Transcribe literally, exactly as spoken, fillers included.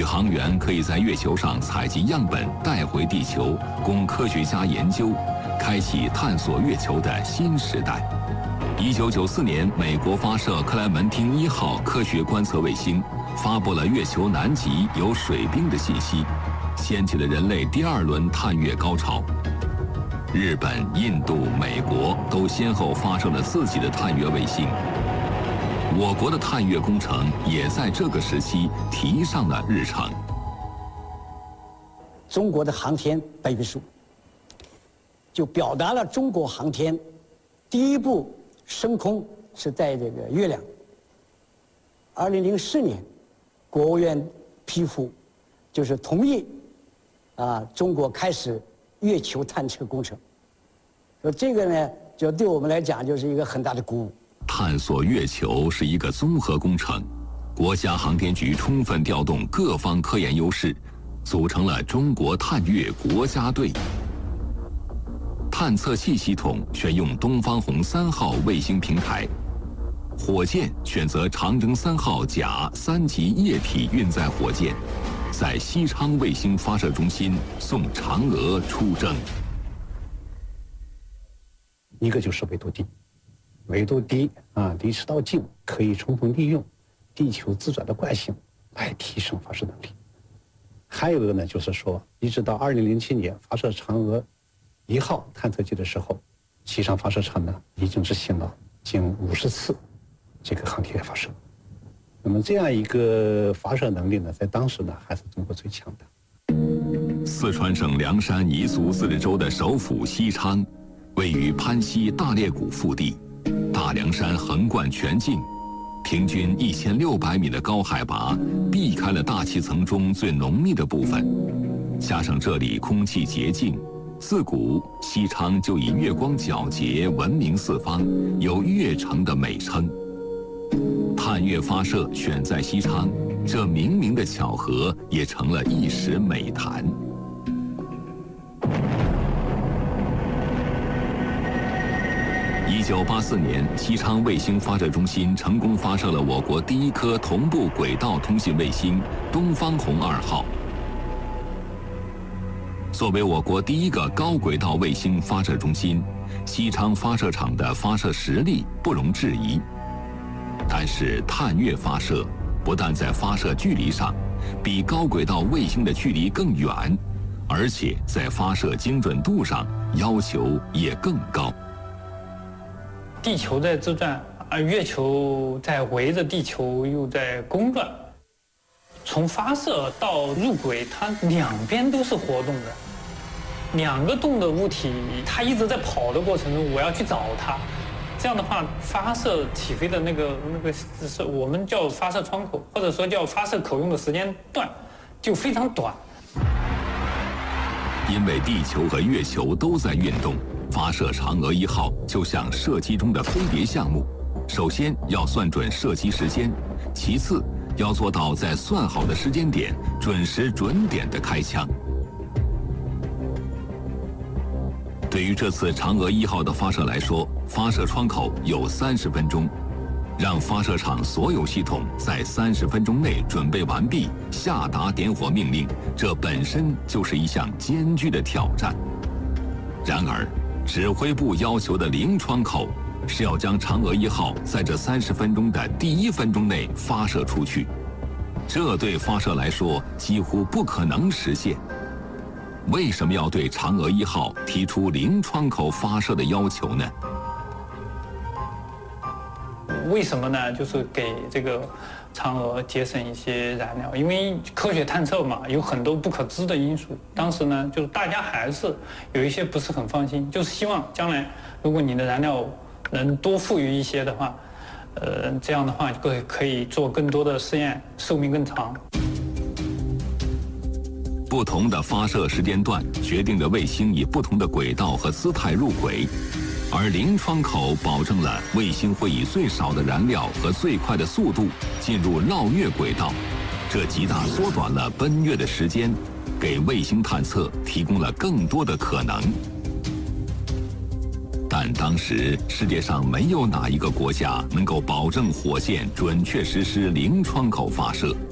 航员可以在月球上采集样本带回地球，供科学家研究，开启探索月球的新时代。一九九四年，美国发射克莱门汀一号科学观测卫星，发布了月球南极有水冰的信息，掀起了人类第二轮探月高潮。日本、印度、美国都先后发射了自己的探月卫星。我国的探月工程也在这个时期提上了日程。 中国的航天白皮书就表达了中国航天第一步升空是在这个月亮。二零零四年，国务院批复，就是同意啊，中国开始月球探测工程。说这个呢，就对我们来讲就是一个很大的鼓舞。 探索月球是一个综合工程，国家航天局充分调动各方科研优势，组成了中国探月国家队。探测器系统选用东方红三号卫星平台，火箭选择长征三号甲三级液体运载火箭，在西昌卫星发射中心送嫦娥出征。 一个就是纬度低。纬度低啊，离赤道近，可以充分利用地球自转的惯性来提升发射能力。还有一个呢，就是说，一直到二零零七年发射嫦娥一号探测器的时候，西昌发射场呢已经执行了近五十次这个航天发射。那么这样一个发射能力呢，在当时呢还是中国最强的。 四川省凉山彝族自治州的首府西昌，位于攀西大裂谷腹地。大凉山横贯全境，平均一千六百米的高海拔，避开了大气层中最浓密的部分。加上这里空气洁净，自古西昌就以月光皎洁闻名四方，有月城的美称。探月发射选在西昌，这冥冥的巧合也成了一时美谈。一九八四年，西昌卫星发射中心成功发射了我国第一颗同步轨道通信卫星“东方红二号”。作为我国第一个高轨道卫星发射中心，西昌发射场的发射实力不容置疑。但是，探月发射不但在发射距离上比高轨道卫星的距离更远，而且在发射精准度上要求也更高。 地球在自转，而月球在围着地球又在公转。从发射到入轨，它两边都是活动的，两个动的物体，它一直在跑的过程中，我要去找它。这样的话，发射起飞的那个那个是我们叫发射窗口，或者说叫发射可用的时间段，就非常短。 因为地球和月球都在运动。发射嫦娥一号就像射击中的飞碟项目，首先要算准射击时间，其次要做到在算好的时间点准时准点的开枪。对于这次嫦娥一号的发射来说，发射窗口有三十分钟，让发射场所有系统在三十分钟内准备完毕，下达点火命令，这本身就是一项艰巨的挑战。然而，指挥部要求的零窗口是要将嫦娥一号在这三十分钟的第一分钟内发射出去，这对发射来说几乎不可能实现。为什么要对嫦娥一号提出零窗口发射的要求呢？ 为什么呢？就是给这个嫦娥节省一些燃料，因为科学探测嘛，有很多不可知的因素。当时呢，就是大家还是有一些不是很放心，就是希望将来如果你的燃料能多富裕一些的话，呃，这样的话就可以做更多的试验，寿命更长。 不同的发射时间段决定着卫星以不同的轨道和姿态入轨。而零窗口保证了卫星会以最少的燃料和最快的速度进入绕月轨道，这极大缩短了奔月的时间，给卫星探测提供了更多的可能。但当时世界上没有哪一个国家能够保证火箭准确实施零窗口发射。